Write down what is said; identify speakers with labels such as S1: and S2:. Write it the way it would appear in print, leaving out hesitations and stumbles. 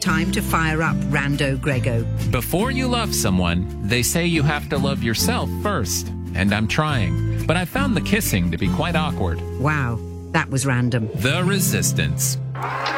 S1: time to fire up Rando Grego.
S2: Before you love someone, they say you have to love yourself first. And I'm trying. But I found the kissing to be quite awkward.
S1: Wow, that was random.
S2: The Resistance.